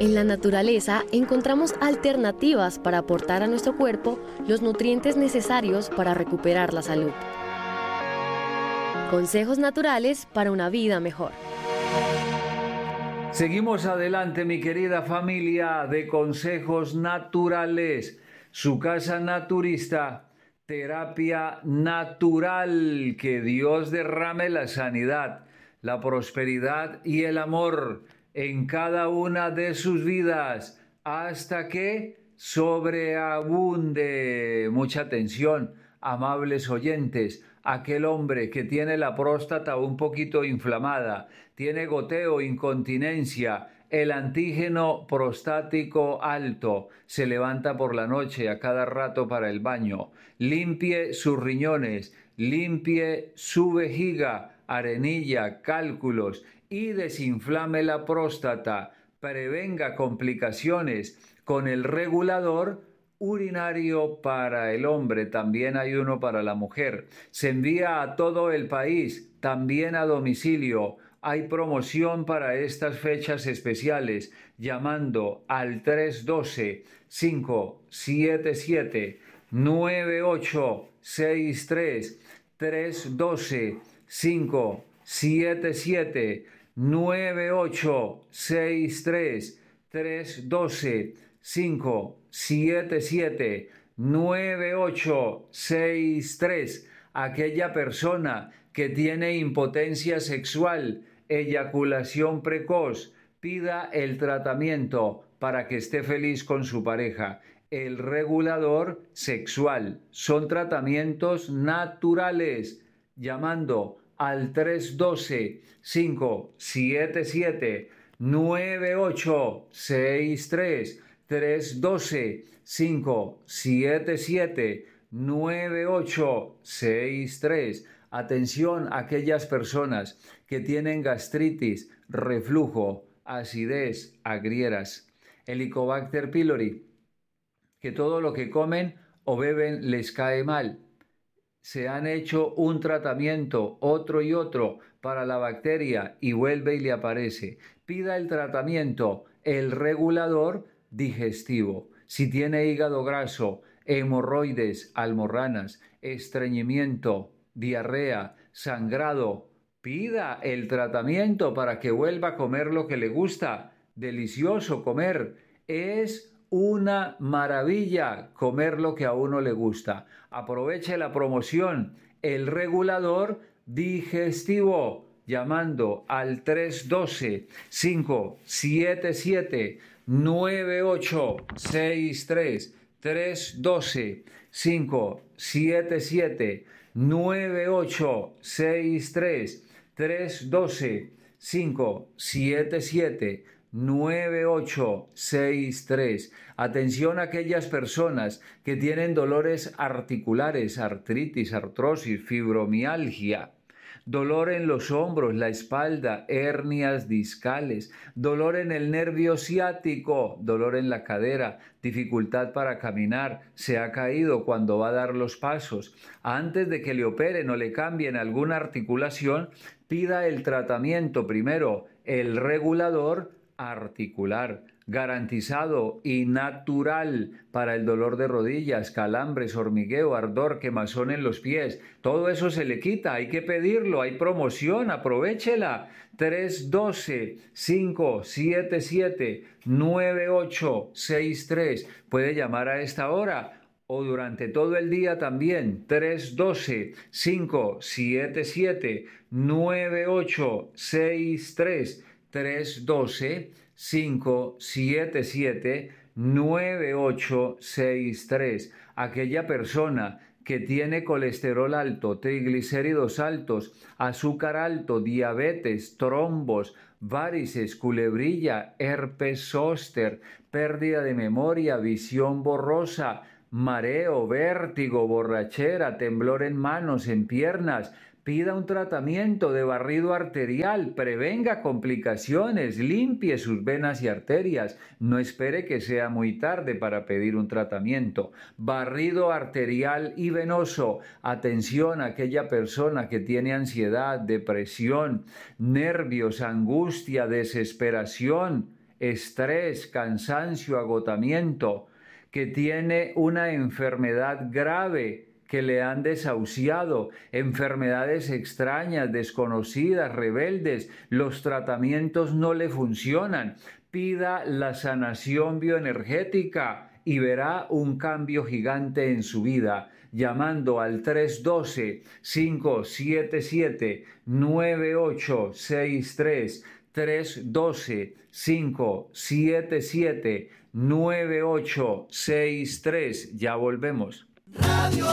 En la naturaleza encontramos alternativas para aportar a nuestro cuerpo los nutrientes necesarios para recuperar la salud. Consejos naturales para una vida mejor. Seguimos adelante, mi querida familia de Consejos Naturales, su casa naturista, terapia natural. Que Dios derrame la sanidad, la prosperidad y el amor en cada una de sus vidas hasta que sobreabunde. Mucha atención, amables oyentes. Aquel hombre que tiene la próstata un poquito inflamada, tiene goteo, incontinencia, el antígeno prostático alto, se levanta por la noche a cada rato para el baño, limpie sus riñones, limpie su vejiga, arenilla, cálculos y desinflame la próstata, prevenga complicaciones con el regulador urinario para el hombre, también hay uno para la mujer. Se envía a todo el país, también a domicilio. Hay promoción para estas fechas especiales llamando al 312-577-9863, 312-577-9863, 312-577-9863. Aquella persona que tiene impotencia sexual, eyaculación precoz, pida el tratamiento para que esté feliz con su pareja. El regulador sexual. Son tratamientos naturales. Llamando al 312-577-9863, 312-577-9863. Atención a aquellas personas que tienen gastritis, reflujo, acidez, agrieras, Helicobacter pylori, que todo lo que comen o beben les cae mal. Se han hecho un tratamiento, otro y otro, para la bacteria y vuelve y le aparece. Pida el tratamiento, el regulador digestivo. Si tiene hígado graso, hemorroides, almorranas, estreñimiento, diarrea, sangrado, pida el tratamiento para que vuelva a comer lo que le gusta. Delicioso comer. Es una maravilla comer lo que a uno le gusta. Aproveche la promoción, el regulador digestivo, llamando al 312-577-9863, 312-577-9863, 312-577-9863. Atención a aquellas personas que tienen dolores articulares, artritis, artrosis, fibromialgia, dolor en los hombros, la espalda, hernias discales, dolor en el nervio ciático, dolor en la cadera, dificultad para caminar, se ha caído cuando va a dar los pasos. Antes de que le operen o le cambien alguna articulación, pida el tratamiento primero, el regulador articular, garantizado y natural para el dolor de rodillas, calambres, hormigueo, ardor, quemazón en los pies. Todo eso se le quita, hay que pedirlo, hay promoción, aprovéchela. 312-577-9863. Puede llamar a esta hora o durante todo el día también. 312-577-9863. 312-577-9863. Aquella persona que tiene colesterol alto, triglicéridos altos, azúcar alto, diabetes, trombos, varices, culebrilla, herpes zóster, pérdida de memoria, visión borrosa, mareo, vértigo, borrachera, temblor en manos, en piernas. Pida un tratamiento de barrido arterial, prevenga complicaciones, limpie sus venas y arterias. No espere que sea muy tarde para pedir un tratamiento. Barrido arterial y venoso. Atención a aquella persona que tiene ansiedad, depresión, nervios, angustia, desesperación. estrés, cansancio, agotamiento, que tiene una enfermedad grave que le han desahuciado, enfermedades extrañas, desconocidas, rebeldes, los tratamientos no le funcionan. Pida la sanación bioenergética y verá un cambio gigante en su vida, llamando al 312-577-9863, 312-577-9863. Ya volvemos.